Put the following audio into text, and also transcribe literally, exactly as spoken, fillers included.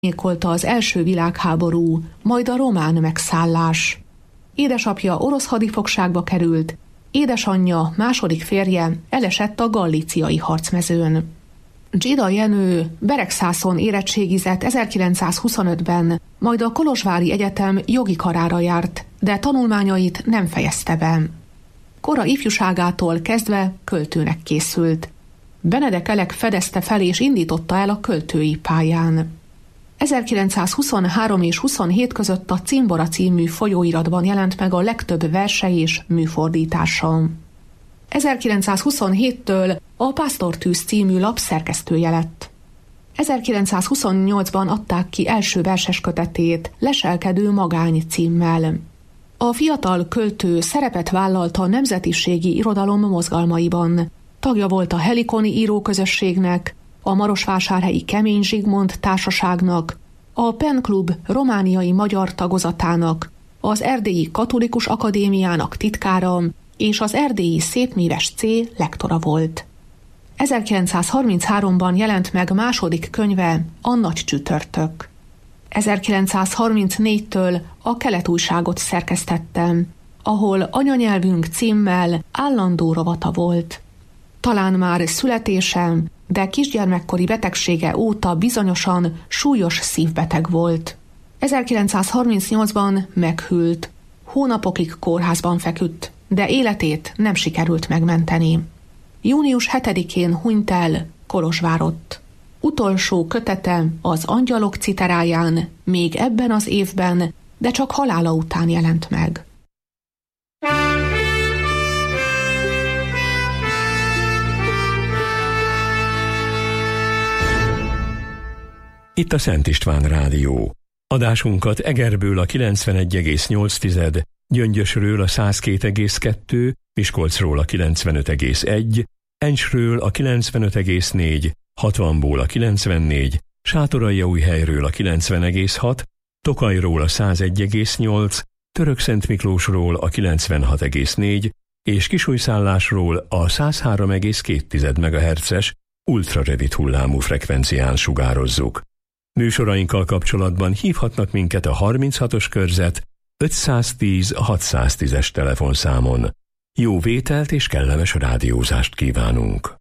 árnyékolta az első világháború, majd a román megszállás. Édesapja orosz hadifogságba került, édesanyja, második férje elesett a gallíciai harcmezőn. Dzsida Jenő Beregszászon érettségizett ezerkilencszázhuszonötben, majd a Kolozsvári Egyetem jogi karára járt, de tanulmányait nem fejezte be. Kora ifjúságától kezdve költőnek készült. Benedek Elek fedezte fel és indította el a költői pályán. ezerkilencszázhuszonhárom és huszonhét között a Cimbora című folyóiratban jelent meg a legtöbb verse és műfordítása. ezerkilencszázhuszonhéttől a Pásztortűz című lap szerkesztője lett. ezerkilencszázhuszonnyolcban adták ki első verses kötetét, Leselkedő magány címmel. A fiatal költő szerepet vállalt a nemzetiségi irodalom mozgalmaiban. Tagja volt a Helikoni íróközösségnek, a Marosvásárhelyi Kemény Zsigmond társaságnak, a Pen Klub romániai magyar tagozatának, az Erdélyi Katolikus Akadémiának titkára és az Erdélyi Szépmíves C lektora volt. ezerkilencszázharmincháromban jelent meg második könyve, A Nagy Csütörtök. ezerkilencszázharmincnégytől a Kelet újságot szerkesztettem, ahol Anyanyelvünk címmel állandó rovata volt. Talán már születésem, de kisgyermekkori betegsége óta bizonyosan súlyos szívbeteg volt. ezerkilencszázharmincnyolcban meghűlt, hónapokig kórházban feküdt, de életét nem sikerült megmenteni. június hetedikén hunyt el Kolozsvárott. Utolsó kötete az Angyalok citeráján még ebben az évben, de csak halála után jelent meg. Itt a Szent István Rádió. Adásunkat Egerből a kilencvenegy egész nyolc, Gyöngyösről a száz két egész kettő, Miskolcról a kilencvenöt egész egy, Encsről a kilencvenöt egész négy, hatvanból a kilencvennégy, Sátoraljaújhelyről a kilencven egész hat, Tokajról a száz egy egész nyolc, Törökszentmiklósról a kilencvenhat egész négy és Kisújszállásról a száz három egész két megahertzes ultrarövid hullámú frekvencián sugározzuk. Műsorainkkal kapcsolatban hívhatnak minket a harminchatos körzet ötszáztíz hatszáztízes telefonszámon. Jó vételt és kellemes rádiózást kívánunk!